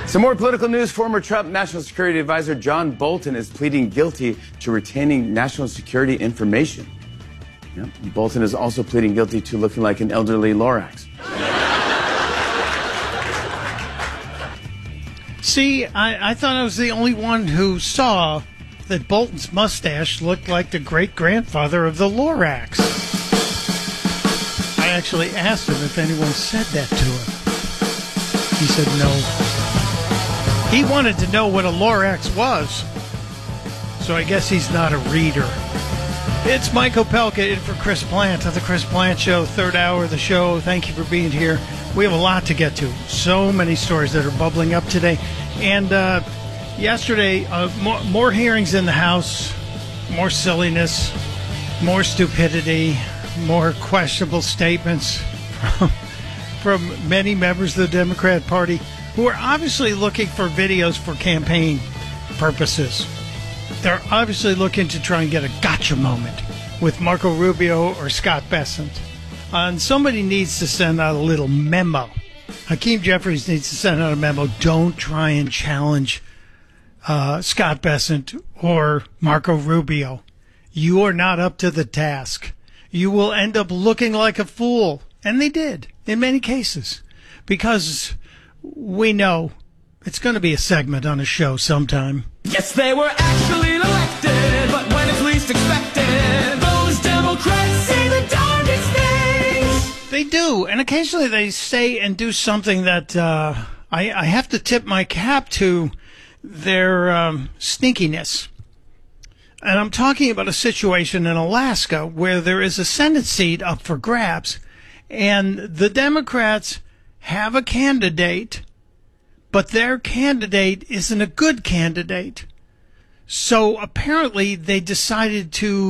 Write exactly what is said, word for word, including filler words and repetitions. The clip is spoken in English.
Some more political news. Former Trump National Security Advisor John Bolton is pleading guilty to retaining national security information. Yep. Bolton is also pleading guilty to looking like an elderly Lorax. See, I, I thought I was the only one who saw that Bolton's mustache looked like the great-grandfather of the Lorax. I actually asked him if anyone said that to him. He said no. He wanted to know what a Lorax was, so I guess he's not a reader. It's Michael Pelka in for Chris Plant on the Chris Plant Show, third hour of the show. Thank you for being here. We have a lot to get to. So many stories that are bubbling up today. And uh, yesterday, uh, more, more hearings in the House, more silliness, more stupidity, more questionable statements from, from many members of the Democrat Party who are obviously looking for videos for campaign purposes. They're obviously looking to try and get a gotcha moment with Marco Rubio or Scott Bessent. Uh, and somebody needs to send out a little memo. Hakeem Jeffries needs to send out a memo. Don't try and challenge uh, Scott Bessent or Marco Rubio. You are not up to the task. You will end up looking like a fool. And they did, in many cases. Because we know it's going to be a segment on a show sometime. Yes, they were actually elected, but when it's least expected, those Democrats say the darndest things. They do, and occasionally they say and do something that uh, I, I have to tip my cap to their um, sneakiness. And I'm talking about a situation in Alaska where there is a Senate seat up for grabs, and the Democrats have a candidate, but their candidate isn't a good candidate. So apparently they decided to